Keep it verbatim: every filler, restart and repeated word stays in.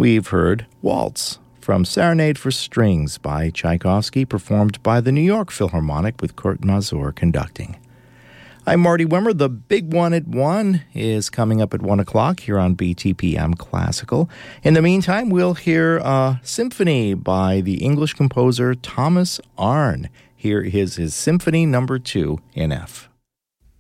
We've heard Waltz from Serenade for Strings by Tchaikovsky, performed by the New York Philharmonic with Kurt Masur conducting. I'm Marty Wimmer. The Big One at One is coming up at one o'clock here on B T P M Classical. In the meantime, we'll hear a symphony by the English composer Thomas Arne. Here is his Symphony Number Two in F.